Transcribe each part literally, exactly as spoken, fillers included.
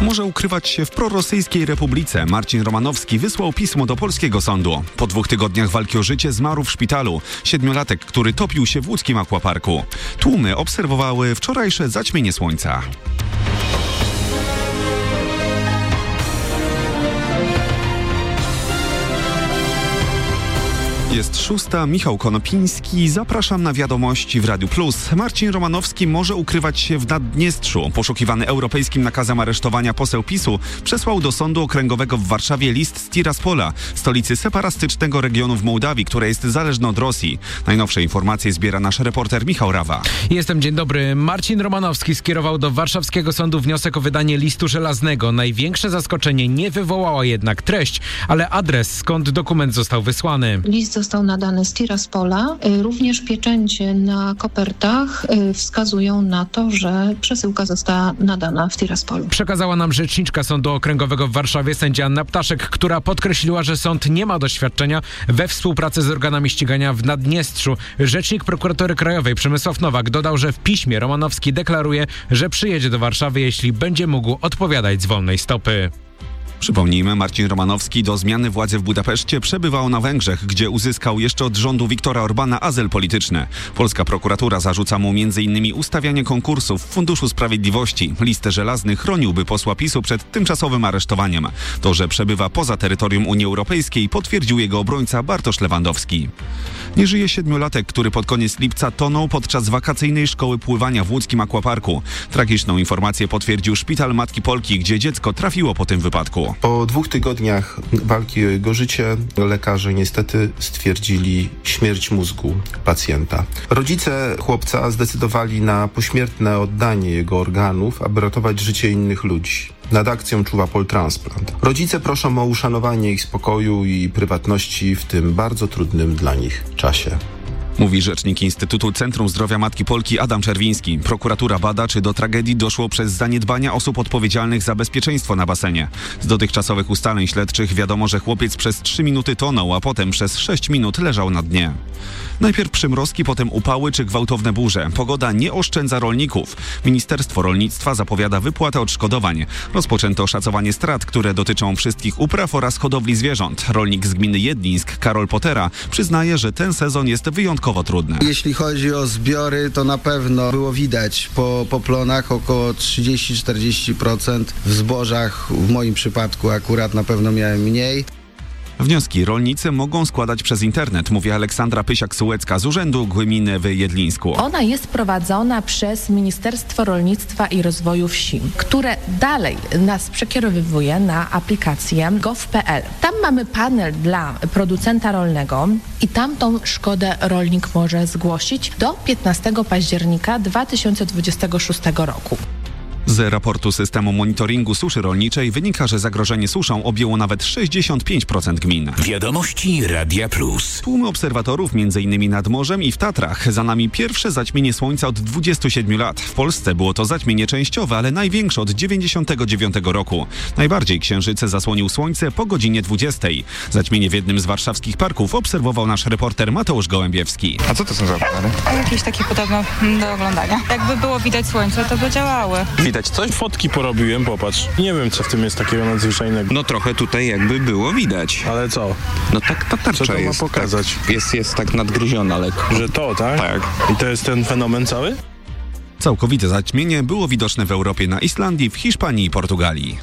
Może ukrywać się w prorosyjskiej republice. Marcin Romanowski wysłał pismo do polskiego sądu. Po dwóch tygodniach walki o życie zmarł w szpitalu. Siedmiolatek, który topił się w łódzkim aquaparku. Tłumy obserwowały wczorajsze zaćmienie słońca. Jest szósta, Michał Konopiński. Zapraszam na wiadomości w Radiu Plus. Marcin Romanowski może ukrywać się w Naddniestrzu. Poszukiwany europejskim nakazem aresztowania poseł PiSu przesłał do Sądu Okręgowego w Warszawie list z Tiraspola, stolicy separatystycznego regionu w Mołdawii, które jest zależne od Rosji. Najnowsze informacje zbiera nasz reporter Michał Rawa. Jestem, dzień dobry. Marcin Romanowski skierował do warszawskiego sądu wniosek o wydanie listu żelaznego. Największe zaskoczenie nie wywołała jednak treść, ale adres, skąd dokument został wysłany. List został nadany z Tiraspola. Również pieczęcie na kopertach wskazują na to, że przesyłka została nadana w Tiraspolu. Przekazała nam rzeczniczka Sądu Okręgowego w Warszawie, sędzia Anna Ptaszek, która podkreśliła, że sąd nie ma doświadczenia we współpracy z organami ścigania w Naddniestrzu. Rzecznik Prokuratury Krajowej Przemysław Nowak dodał, że w piśmie Romanowski deklaruje, że przyjedzie do Warszawy, jeśli będzie mógł odpowiadać z wolnej stopy. Przypomnijmy, Marcin Romanowski do zmiany władzy w Budapeszcie przebywał na Węgrzech, gdzie uzyskał jeszcze od rządu Viktora Orbana azyl polityczny. Polska prokuratura zarzuca mu między innymi ustawianie konkursów w Funduszu Sprawiedliwości. Listę żelazny chroniłby posła PiSu przed tymczasowym aresztowaniem. To, że przebywa poza terytorium Unii Europejskiej, potwierdził jego obrońca Bartosz Lewandowski. Nie żyje siedmiolatek, który pod koniec lipca tonął podczas wakacyjnej szkoły pływania w łódzkim aquaparku. Tragiczną informację potwierdził szpital Matki Polki, gdzie dziecko trafiło po tym wypadku. Po dwóch tygodniach walki o jego życie lekarze niestety stwierdzili śmierć mózgu pacjenta. Rodzice chłopca zdecydowali na pośmiertne oddanie jego organów, aby ratować życie innych ludzi. Nad akcją czuwa Poltransplant. Rodzice proszą o uszanowanie ich spokoju i prywatności w tym bardzo trudnym dla nich czasie. Mówi rzecznik Instytutu Centrum Zdrowia Matki Polki Adam Czerwiński. Prokuratura bada, czy do tragedii doszło przez zaniedbania osób odpowiedzialnych za bezpieczeństwo na basenie. Z dotychczasowych ustaleń śledczych wiadomo, że chłopiec przez trzy minuty tonął, a potem przez sześć minut leżał na dnie. Najpierw przymrozki, potem upały czy gwałtowne burze. Pogoda nie oszczędza rolników. Ministerstwo Rolnictwa zapowiada wypłatę odszkodowań. Rozpoczęto szacowanie strat, które dotyczą wszystkich upraw oraz hodowli zwierząt. Rolnik z gminy Jedlińsk, Karol Potera, przyznaje, że ten sezon jest wyjątkowo trudny. Jeśli chodzi o zbiory, to na pewno było widać po, po plonach około trzydzieści do czterdziestu procent. W zbożach w moim przypadku akurat na pewno miałem mniej. Wnioski rolnicy mogą składać przez internet, mówi Aleksandra Pysiak-Sułecka z Urzędu Gminy w Jedlińsku. Ona jest prowadzona przez Ministerstwo Rolnictwa i Rozwoju Wsi, które dalej nas przekierowuje na aplikację gov kropka pe el. Tam mamy panel dla producenta rolnego i tam tą szkodę rolnik może zgłosić do piętnastego października dwa tysiące dwudziestego szóstego roku. Z raportu systemu monitoringu suszy rolniczej wynika, że zagrożenie suszą objęło nawet sześćdziesiąt pięć procent gmin. Wiadomości Radia Plus. Tłumy obserwatorów m.in. nad morzem i w Tatrach. Za nami pierwsze zaćmienie słońca od dwudziestu siedmiu lat. W Polsce było to zaćmienie częściowe, ale największe od dziewięćdziesiątego dziewiątego roku. Najbardziej księżyce zasłonił słońce po godzinie dwudziestej. Zaćmienie w jednym z warszawskich parków obserwował nasz reporter Mateusz Gołębiewski. A co to są za okulary? Jakieś takie podobno do oglądania. Jakby było widać słońce, to by działały. Widać coś? Fotki porobiłem, popatrz. Nie wiem, co w tym jest takiego nadzwyczajnego. No trochę tutaj jakby było widać. Ale co? No tak ta tarcza co to jest. Ma pokazać? Tak, jest, jest tak nadgryziona lekko. Że to, tak? Tak. I to jest ten fenomen cały? Całkowite zaćmienie było widoczne w Europie na Islandii, w Hiszpanii i Portugalii.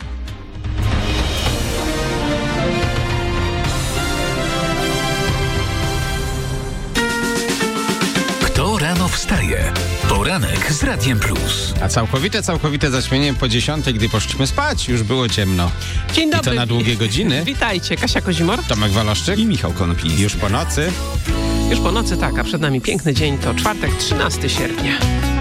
Rano wstaje. Poranek z Radiem Plus. A całkowite, całkowite zaćmienie po dziesiątej, gdy poszliśmy spać, już było ciemno. Dzień dobry. I to na długie godziny. Witajcie, Kasia Kozimor, Tomek Waloszczyk i Michał Konopiński. Już po nocy. Już po nocy, tak, a przed nami piękny dzień, to czwartek, trzynastego sierpnia.